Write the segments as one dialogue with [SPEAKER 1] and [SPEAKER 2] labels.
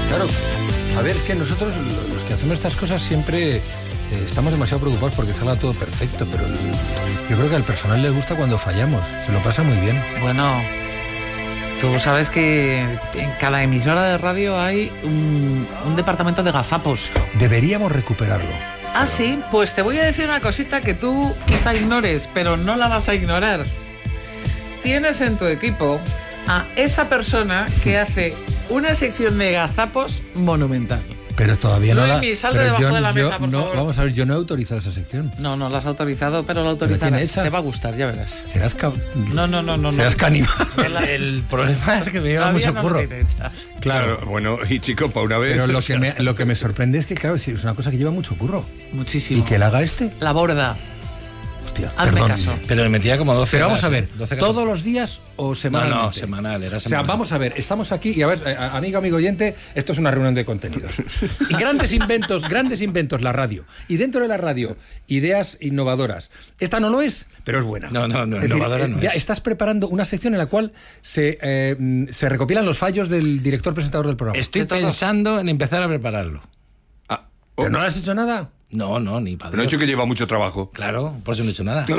[SPEAKER 1] Claro, a ver, que nosotros los que hacemos estas cosas siempre estamos demasiado preocupados porque salga todo perfecto, pero yo creo que al personal le gusta cuando fallamos, se lo pasa muy bien.
[SPEAKER 2] Bueno, tú sabes que en cada emisora de radio hay un departamento de gazapos.
[SPEAKER 1] Deberíamos recuperarlo.
[SPEAKER 2] Ah, sí, pues te voy a decir una cosita que tú quizá ignores, pero no la vas a ignorar. Tienes en tu equipo a esa persona que hace una sección de gazapos monumental.
[SPEAKER 1] Pero todavía no
[SPEAKER 2] Luismi, sal de debajo de la mesa, por favor.
[SPEAKER 1] Vamos a ver, yo no he autorizado esa sección.
[SPEAKER 2] No la has autorizado, pero la autorizarás. Te va a gustar, ya verás.
[SPEAKER 1] Serás
[SPEAKER 2] No.
[SPEAKER 1] Serás caníbal.
[SPEAKER 3] El problema es que me lleva mucho curro.
[SPEAKER 4] Claro, bueno, y chico, para una vez...
[SPEAKER 1] Pero lo que me sorprende es que, claro, es una cosa que lleva mucho curro.
[SPEAKER 2] Muchísimo.
[SPEAKER 1] ¿Y que la haga este?
[SPEAKER 2] La borda.
[SPEAKER 1] Hostia,
[SPEAKER 2] hazme
[SPEAKER 1] perdón.
[SPEAKER 2] caso.
[SPEAKER 3] Pero le metía como 12
[SPEAKER 1] Pero vamos
[SPEAKER 3] horas,
[SPEAKER 1] a ver,
[SPEAKER 3] 12
[SPEAKER 1] ¿todos los días o semanalmente?
[SPEAKER 3] No, semanal, era
[SPEAKER 1] O
[SPEAKER 3] semanal.
[SPEAKER 1] sea, vamos a ver, estamos aquí y a ver, amigo oyente, esto es una reunión de contenidos. Y grandes inventos, la radio. Y dentro de la radio, ideas innovadoras. Esta no lo es, pero es buena.
[SPEAKER 3] No,
[SPEAKER 1] es
[SPEAKER 3] innovadora
[SPEAKER 1] decir,
[SPEAKER 3] no
[SPEAKER 1] ya
[SPEAKER 3] es.
[SPEAKER 1] estás preparando una sección en la cual se recopilan los fallos del director presentador del programa.
[SPEAKER 3] Estoy pensando en empezar a prepararlo.
[SPEAKER 1] ¿Pero no has hecho nada?
[SPEAKER 3] No, ni padre.
[SPEAKER 4] Pero he hecho que lleva mucho trabajo.
[SPEAKER 3] Claro, por eso no he hecho nada.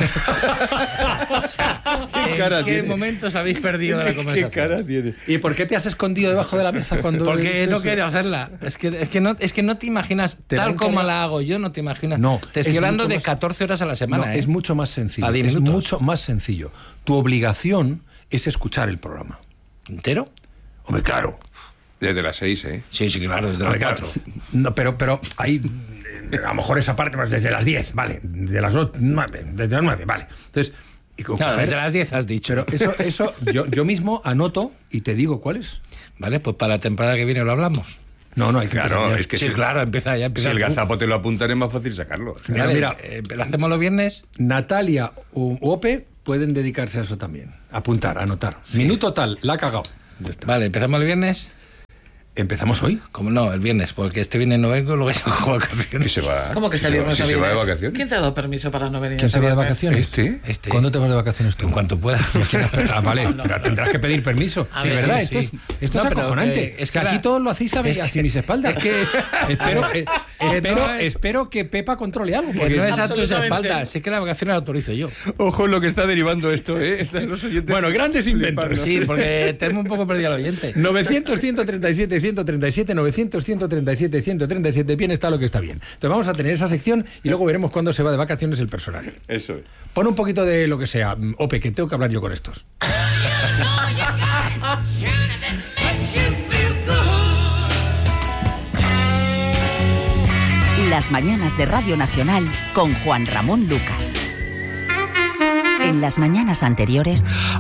[SPEAKER 4] cara
[SPEAKER 3] ¿En qué
[SPEAKER 4] tiene?
[SPEAKER 3] momentos habéis perdido de la conversación?
[SPEAKER 4] ¿Qué cara tiene?
[SPEAKER 1] ¿Y por qué te has escondido debajo de la mesa cuando...
[SPEAKER 3] Porque no quería hacerla. Es que no te imaginas, tal como la hago yo, no te imaginas.
[SPEAKER 1] No,
[SPEAKER 3] te estoy
[SPEAKER 1] es
[SPEAKER 3] hablando
[SPEAKER 1] mucho
[SPEAKER 3] de
[SPEAKER 1] más-
[SPEAKER 3] 14 horas a la semana.
[SPEAKER 1] No, es mucho más sencillo.
[SPEAKER 3] A 10
[SPEAKER 1] es
[SPEAKER 3] minutos.
[SPEAKER 1] mucho más sencillo. Tu obligación es escuchar el programa.
[SPEAKER 3] ¿Entero?
[SPEAKER 1] Hombre, claro.
[SPEAKER 4] Desde las 6, ¿eh?
[SPEAKER 3] Sí, claro, desde las 4.
[SPEAKER 1] No, pero hay... A lo mejor esa parte, pues desde las 10, vale. Desde las 9, desde las 9, vale. Entonces... y con
[SPEAKER 3] No,
[SPEAKER 1] coger-
[SPEAKER 3] desde las 10 has dicho.
[SPEAKER 1] Pero eso yo mismo anoto y te digo cuál es.
[SPEAKER 3] Vale, pues para la temporada que viene lo hablamos.
[SPEAKER 1] No, hay que
[SPEAKER 4] Claro,
[SPEAKER 1] empezar ya.
[SPEAKER 4] es que
[SPEAKER 3] Sí,
[SPEAKER 4] si,
[SPEAKER 3] claro, empieza ya.
[SPEAKER 4] si el gazapo te lo apuntan es más fácil sacarlo. O sea,
[SPEAKER 1] Mira,
[SPEAKER 3] ¿lo hacemos los viernes?
[SPEAKER 1] Natalia u Ope pueden dedicarse a eso también. Apuntar, anotar. Minuto tal, la ha cagado. Ya está.
[SPEAKER 3] Vale, ¿empezamos el viernes?
[SPEAKER 1] ¿Empezamos hoy?
[SPEAKER 3] Como no, el viernes, porque este viernes no vengo, luego ya cojo
[SPEAKER 4] que
[SPEAKER 3] vacaciones.
[SPEAKER 4] se va.
[SPEAKER 2] ¿Cómo que este viernes
[SPEAKER 4] Si
[SPEAKER 2] no
[SPEAKER 4] se va de
[SPEAKER 2] vienes?
[SPEAKER 4] vacaciones.
[SPEAKER 2] ¿Quién te ha dado permiso para no venir?
[SPEAKER 1] ¿Quién
[SPEAKER 2] este
[SPEAKER 1] se va de
[SPEAKER 2] viernes?
[SPEAKER 1] vacaciones?
[SPEAKER 4] ¿Este?
[SPEAKER 1] ¿Cuándo te vas de vacaciones tú?
[SPEAKER 3] En cuanto pueda.
[SPEAKER 1] Ah, vale, pero tendrás que pedir permiso.
[SPEAKER 2] A
[SPEAKER 1] Sí,
[SPEAKER 2] ver,
[SPEAKER 1] ¿verdad?
[SPEAKER 3] sí.
[SPEAKER 1] Esto es
[SPEAKER 3] No, pero,
[SPEAKER 1] acojonante.
[SPEAKER 3] es
[SPEAKER 1] Es que
[SPEAKER 3] que
[SPEAKER 1] aquí
[SPEAKER 3] la-
[SPEAKER 1] todos lo hacéis hacia mis espaldas.
[SPEAKER 3] no es-
[SPEAKER 1] espero que Pepa controle algo.
[SPEAKER 3] Que
[SPEAKER 1] Porque
[SPEAKER 3] no es a tus
[SPEAKER 2] Absolutamente.
[SPEAKER 3] espaldas, sé que la vacación la autorizo yo.
[SPEAKER 4] Ojo lo que está derivando esto, ¿eh? Están los oyentes
[SPEAKER 1] Bueno, grandes inventos.
[SPEAKER 4] flipando.
[SPEAKER 3] Sí, porque tenemos un poco perdido al oyente.
[SPEAKER 1] 900-137-137, 900-137-137, bien está lo que está bien. Entonces vamos a tener esa sección y luego veremos cuándo se va de vacaciones el personal.
[SPEAKER 4] Eso es.
[SPEAKER 1] Pon un poquito de lo que sea. Ope, que tengo que hablar yo con estos.
[SPEAKER 5] Las mañanas de Radio Nacional con Juan Ramón Lucas. En las mañanas anteriores...